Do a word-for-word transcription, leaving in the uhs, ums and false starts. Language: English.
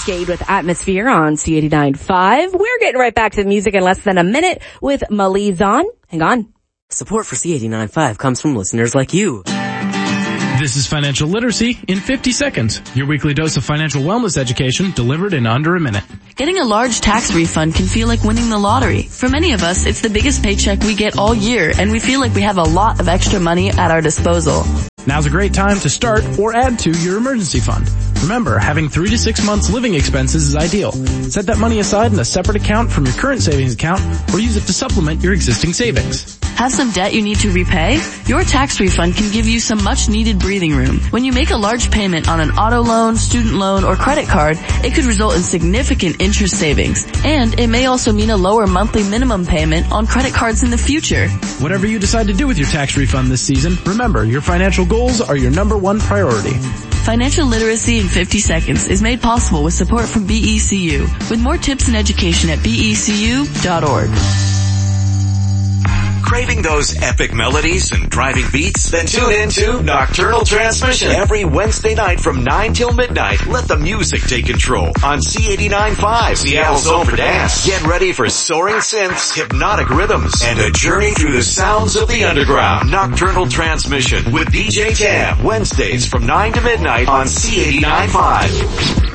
Cascade with Atmosphere on C eighty-nine point five. We're getting right back to the music in less than a minute with Malizan. Hang on. Support for C eighty-nine point five comes from listeners like you. This is Financial Literacy in fifty seconds. Your weekly dose of financial wellness education delivered in under a minute. Getting a large tax refund can feel like winning the lottery. For many of us, it's the biggest paycheck we get all year, and we feel like we have a lot of extra money at our disposal. Now's a great time to start or add to your emergency fund. Remember, having three to six months living expenses is ideal. Set that money aside in a separate account from your current savings account or use it to supplement your existing savings. Have some debt you need to repay? Your tax refund can give you some much needed breathing room. When you make a large payment on an auto loan, student loan, or credit card, it could result in significant interest savings. And it may also mean a lower monthly minimum payment on credit cards in the future. Whatever you decide to do with your tax refund this season, remember, your financial goals are your number one priority. Financial Literacy in fifty seconds is made possible with support from B E C U. With more tips and education at B E C U dot org. Craving those epic melodies and driving beats? Then tune in to Nocturnal Transmission every Wednesday night from nine till midnight. Let the music take control on C eighty-nine point five, Seattle's home for dance. Get ready for soaring synths, hypnotic rhythms, and a journey through the sounds of the underground. Nocturnal Transmission with D J Tam, Wednesdays from nine to midnight on C eighty-nine point five.